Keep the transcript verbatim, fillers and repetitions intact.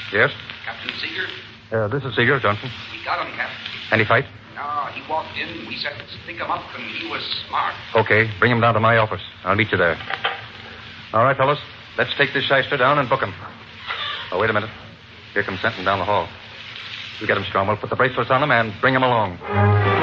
Yes? Captain Seeger? Uh, this is Seeger, Johnson. We got him, Captain. Any fight? No, he walked in. We said, pick him up, and he was smart. Okay, bring him down to my office. I'll meet you there. All right, fellas. Let's take this shyster down and book him. Oh, wait a minute. Here comes Senton down the hall. You get him strong. We'll put the bracelets on him and bring him along.